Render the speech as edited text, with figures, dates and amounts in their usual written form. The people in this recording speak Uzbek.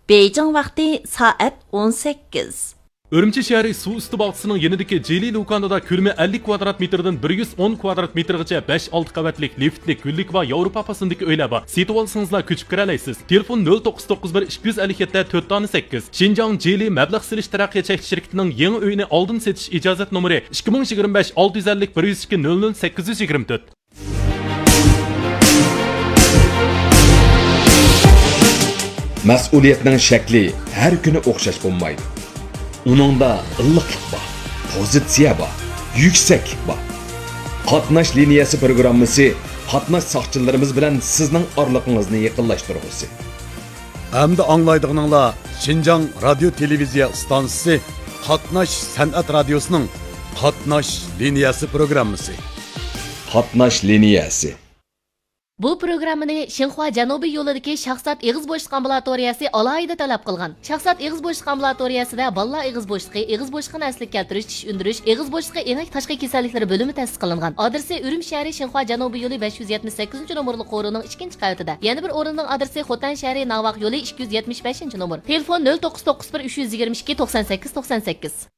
Beijing vaqti soat 18. Urumchi shahri suv usti bog'chisining yanidagi Jeli Lukanada ko'lami 50 kvadrat metrdan 110 kvadrat metrgacha 5-6 qavatlik liftlik, gullik va Yevropa fasındagi uylar bor. Setib olsangizlar ko'chib kira olasiz. Telefon 0991 257 4-8. Xinjiang Jeli mablag' silish taraqqiyot cheklash shirkatining yangi uyini oldin setish ijozat nomeri 2025 650 102 00 824. Mas'uliyatning shakli har kuni o'xshash bo'lmaydi. Uningda illiqlik bor, pozitsiya bor, yuksaklik bor. Qatnash liniyasi programmasi qatnash soqchilarimiz bilan sizning orliqingizni yaqinlashtirgusi. Hamda anglaydiganinglar Xinjiang radio televiziya stansiyasi Qatnash san'at radiosining Qatnash liniyasi programmasi. Qatnash liniyasi. Bu programmani Xinhua Janubiy yo'lidagi shaxsat eg'iz bo'shliq ambulatoriyasi alohida talab qilgan. Shaxsat eg'iz bo'shliq ambulatoriyasida bolalar eg'iz bo'shliqi, eg'iz bo'shliqini asliga keltirish, tish undirish, eg'iz bo'shliqi enak tashqi kasalliklari bo'limi ta'sis qilingan. Adresi Urumchi shahri Xinhua Janubiy yo'li 578-nomerli qo'rining 2-qavatida. Yana bir o'rinning adresi Xotan shahri Navaq yo'li 275-nomer. Telefon 0991 322 98 98.